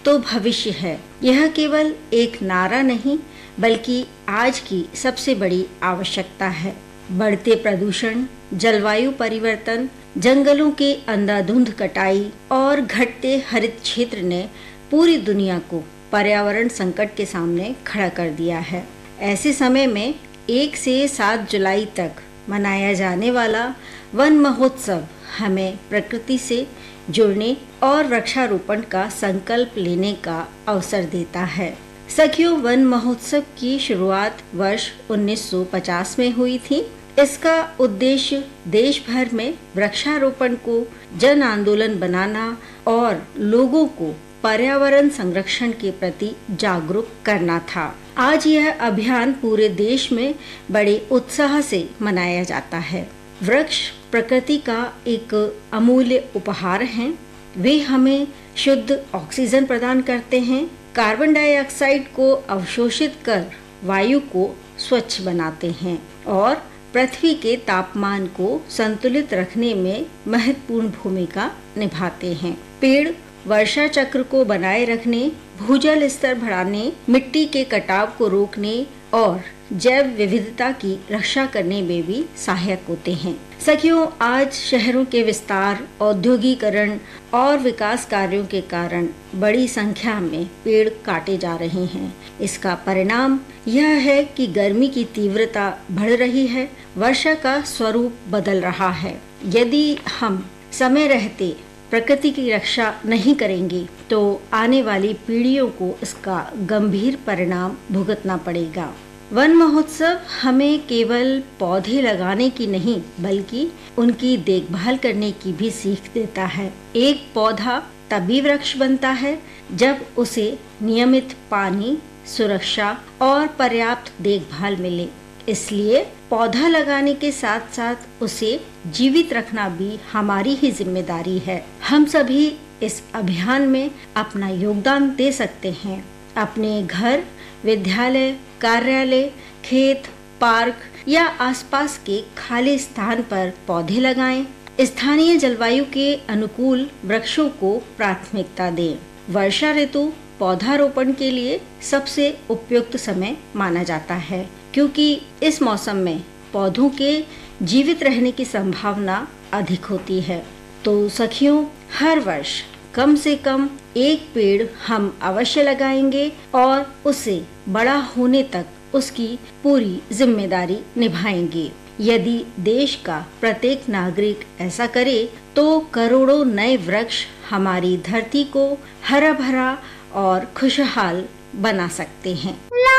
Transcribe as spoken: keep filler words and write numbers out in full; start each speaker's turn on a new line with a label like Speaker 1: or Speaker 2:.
Speaker 1: तो भविष्य है। यह केवल एक नारा नहीं बल्कि आज की सबसे बड़ी आवश्यकता है। बढ़ते प्रदूषण, जलवायु परिवर्तन, जंगलों के अंधाधुंध कटाई और घटते हरित क्षेत्र ने पूरी दुनिया को पर्यावरण संकट के सामने खड़ा कर दिया है। ऐसे समय में एक से सात जुलाई तक मनाया जाने वाला वन महोत्सव हमें प्रकृति से जुड़ने और वृक्षारोपण का संकल्प लेने का अवसर देता है। सखियों, वन महोत्सव की शुरुआत वर्ष उन्नीस सौ पचास में हुई थी। इसका उद्देश्य देश भर में वृक्षारोपण को जन आंदोलन बनाना और लोगों को पर्यावरण संरक्षण के प्रति जागरूक करना था। आज यह अभियान पूरे देश में बड़े उत्साह से मनाया जाता है। वृक्ष प्रकृति का एक अमूल्य उपहार हैं। वे हमें शुद्ध ऑक्सीजन प्रदान करते हैं, कार्बन डाइऑक्साइड को अवशोषित कर वायु को स्वच्छ बनाते हैं और पृथ्वी के तापमान को संतुलित रखने में महत्वपूर्ण भूमिका निभाते हैं। पेड़ वर्षा चक्र को बनाए रखने, भूजल स्तर बढ़ाने, मिट्टी के कटाव को रोकने और जैव विविधता की रक्षा करने में भी सहायक होते हैं। सखियों, आज शहरों के विस्तार, औद्योगिकरण और विकास कार्यों के कारण बड़ी संख्या में पेड़ काटे जा रहे हैं। इसका परिणाम यह है कि गर्मी की तीव्रता बढ़ रही है, वर्षा का स्वरूप बदल रहा है। यदि हम समय रहते प्रकृति की रक्षा नहीं करेंगे तो आने वाली पीढ़ियों को इसका गंभीर परिणाम भुगतना पड़ेगा। वन महोत्सव हमें केवल पौधे लगाने की नहीं बल्कि उनकी देखभाल करने की भी सीख देता है। एक पौधा तभी वृक्ष बनता है जब उसे नियमित पानी, सुरक्षा और पर्याप्त देखभाल मिले। इसलिए पौधा लगाने के साथ साथ उसे जीवित रखना भी हमारी ही जिम्मेदारी है। हम सभी इस अभियान में अपना योगदान दे सकते हैं। अपने घर, विद्यालय, कार्यालय, खेत, पार्क या आसपास के खाली स्थान पर पौधे लगाएं। स्थानीय जलवायु के अनुकूल वृक्षों को प्राथमिकता दें। वर्षा ऋतु पौधारोपण के लिए सबसे उपयुक्त समय माना जाता है क्योंकि इस मौसम में पौधों के जीवित रहने की संभावना अधिक होती है। तो सखियों, हर वर्ष कम से कम एक पेड़ हम अवश्य लगाएंगे और उसे बड़ा होने तक उसकी पूरी जिम्मेदारी निभाएंगे। यदि देश का प्रत्येक नागरिक ऐसा करे तो करोड़ों नए वृक्ष हमारी धरती को हरा भरा और खुशहाल बना सकते हैं।